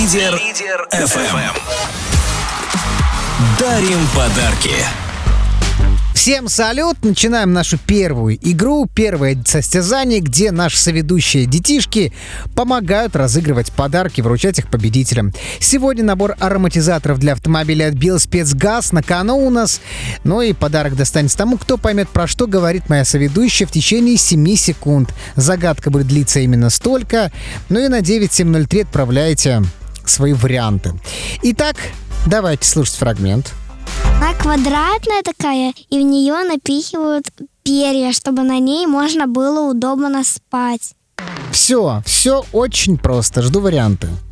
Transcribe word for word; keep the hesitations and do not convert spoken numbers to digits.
Лидер, Лидер эф эм. Дарим подарки. Всем салют! Начинаем нашу первую игру, первое состязание, где наши соведущие детишки помогают разыгрывать подарки, вручать их победителям. Сегодня набор ароматизаторов для автомобиля от Белспецгаз на кону у нас. Ну и подарок достанется тому, кто поймет, про что говорит моя соведущая в течение семи секунд. Загадка будет длиться именно столько. Ну и на девять семь ноль три отправляйте свои варианты. Итак, давайте слушать фрагмент. Она квадратная такая, и в нее напихивают перья, чтобы на ней можно было удобно спать. Все, все очень просто. Жду варианты.